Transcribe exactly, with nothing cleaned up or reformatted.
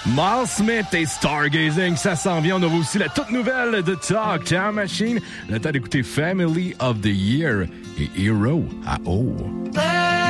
Miles Smith et Stargazing, ça s'en vient. On a aussi la toute nouvelle de Talk Time Machine. Le temps d'écouter Family of the Year et Hero à O.